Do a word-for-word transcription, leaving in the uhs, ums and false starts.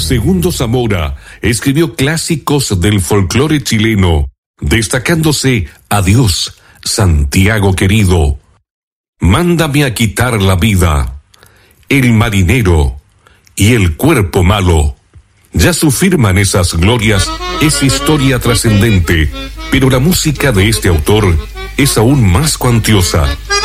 Segundo Zamora escribió clásicos del folclore chileno, destacándose Adiós, Santiago querido, Mándame a quitar la vida, El marinero y El cuerpo malo. Ya su firma en esas glorias es historia trascendente, pero la música de este autor es aún más cuantiosa.